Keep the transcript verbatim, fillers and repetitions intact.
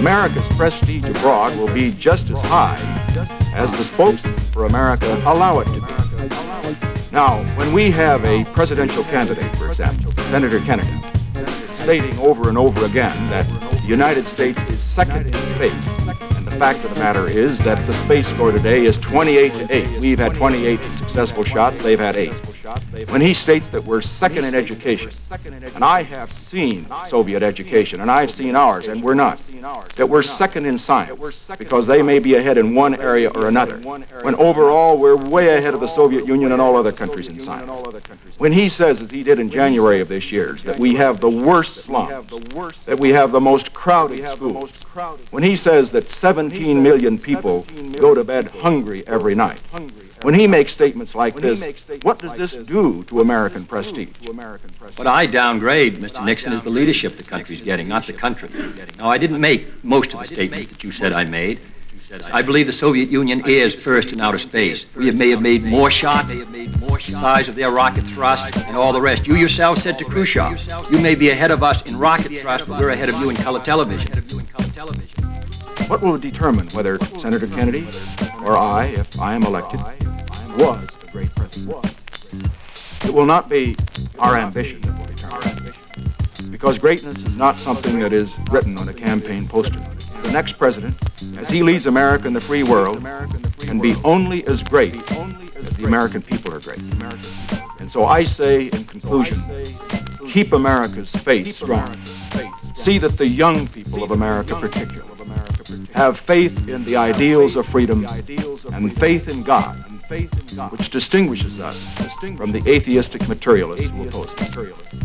America's prestige abroad will be just as high as the spokesmen for America allow it to be. Now, when we have a presidential candidate, for example, Senator Kennedy, stating over and over again that the United States is second in space, and the fact of the matter is that the space score today is twenty-eight to eight. We've had twenty-eight successful shots, they've had eight. When he states that we're second in education, and I have seen Soviet education, and I've seen ours, and we're not, that we're second in science, because they may be ahead in one area or another, when overall we're way ahead of the Soviet Union and all other countries in science. When he says, as he did in January of this year, that we have the worst slums, that we have the most crowded schools, when he says that seventeen million people go to bed hungry every night, when he makes statements like this, what does this do to American prestige? What I downgrade, Mister Nixon, is the leadership the country's getting, not the country. No, I didn't make most of the statements that you said I made. I believe the Soviet Union is first in outer space. We have, may have made more shots, the size of their rocket thrust, and all the rest. You yourself said to Khrushchev, you may be ahead of us in rocket thrust, but we're ahead of you in color television. What will determine whether Senator Kennedy or I, if I am elected, was a great president? It will not be our ambition that will determine it, because greatness is not something that is written on a campaign poster. The next president, as he leads America and the free world, can be only as great as the American people are great. And so I say, in conclusion, keep America's faith strong. See that the young people of America particularly have faith in the ideals of freedom and faith in God, which distinguishes us from the atheistic materialists who oppose us.